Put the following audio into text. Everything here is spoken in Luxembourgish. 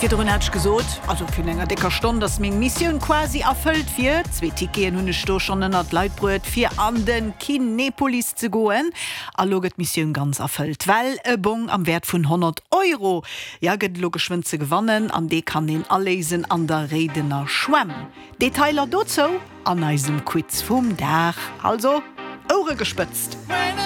hat gesot, also für enger dicker Stunde, dass még Mission quasi erfüllt wird. 2 Tickets hunne Sto schon 100 Leitbrot für an den Kinepolis zu goen. Alloget Mission ganz erfüllt, weil e Bon am Wert von 100 €. Ja, get logischwünze gewonnen, an de kann den allesen an der Redener schwammen. Detailer dazu an eisem Quiz vom Dach. Also, Ohren gespitzt.